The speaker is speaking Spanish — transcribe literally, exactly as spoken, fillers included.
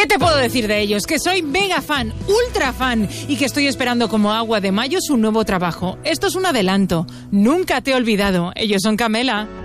¿Qué te puedo decir de ellos? Que soy mega fan, ultra fan, y que estoy esperando como agua de mayo su nuevo trabajo. Esto es un adelanto. Nunca te he olvidado. Ellos son Camela.